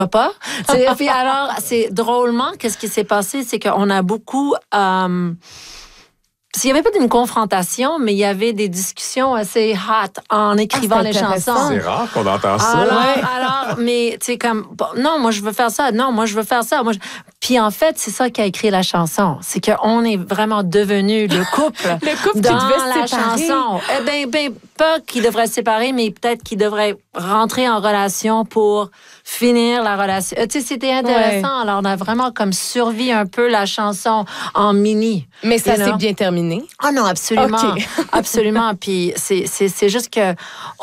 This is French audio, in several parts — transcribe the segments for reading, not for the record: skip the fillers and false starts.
pas. Puis alors, c'est drôlement, qu'est-ce qui s'est passé, c'est qu'on a beaucoup... S'il n'y avait pas d'une confrontation, mais il y avait des discussions assez hot en écrivant les chansons. C'est rare qu'on entend ça. Alors, mais tu sais, comme, non, moi, je veux faire ça. Non, moi, je veux faire ça. Puis en fait, c'est ça qui a écrit la chanson. C'est qu'on est vraiment devenu le couple. Le couple dans qui devait se la séparer. chanson. Pas qui devrait se séparer, mais peut-être qui devrait rentrer en relation pour finir la relation. Tu sais, c'était intéressant. Ouais. Alors, on a vraiment comme survécu un peu la chanson en mini. Mais ça s'est bien terminé. Ah non, absolument. Okay. Absolument. Puis c'est juste que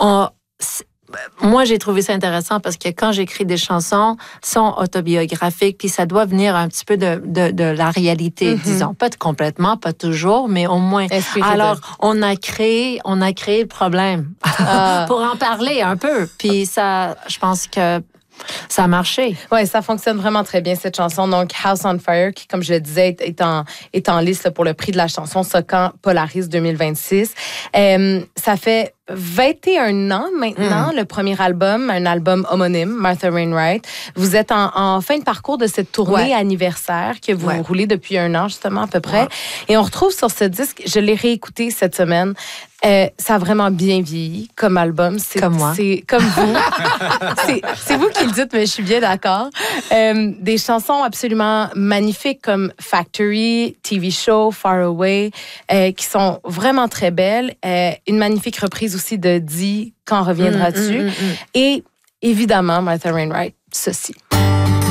moi, j'ai trouvé ça intéressant parce que quand j'écris des chansons, sont autobiographiques, puis ça doit venir un petit peu de la réalité, disons. Pas complètement, pas toujours, mais au moins. Alors, on a créé le problème pour en parler un peu. Puis ça, je pense que ça a marché. Oui, ça fonctionne vraiment très bien, cette chanson. Donc, House on Fire, qui, comme je le disais, est en liste là, pour le prix de la chanson Socan Polaris 2026. Ça fait 21 ans maintenant, le premier album, un album homonyme, Martha Wainwright. Vous êtes en fin de parcours de cette tournée anniversaire que vous roulez depuis 1 an, justement, à peu près. Ouais. Et on retrouve sur ce disque, je l'ai réécouté cette semaine, ça a vraiment bien vieilli comme album. C'est comme moi. C'est comme vous. c'est vous qui le dites, mais je suis bien d'accord. Des chansons absolument magnifiques comme Factory, TV Show, Far Away, qui sont vraiment très belles. Une magnifique reprise aussi de Dis, Quand reviendras-tu? Et évidemment, Martha Wainwright, ceci.